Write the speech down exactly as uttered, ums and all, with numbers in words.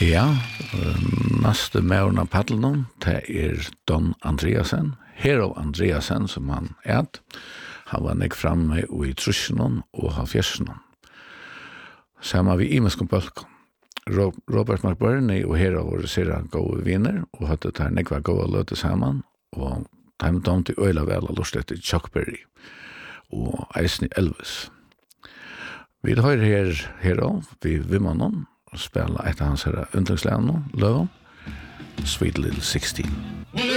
Ja, neste med av paddelen, det er Don Andreasen, Hero Andreasen, som han er. Han var nek framme i trusjonen og halvfjerdsjonen. Sammen vi imensk om bølgen. Robert McBurney og Hero var sere gode viner, og hadde det nek var gode løte sammen, og de dom til øyla vel og lort etter Chuck Berry og Eisne Elvis. Vi har her Hero, vi vimmer noen, og spela et av hans her underslagslæren nå, Løven, Sweet Little sixteen.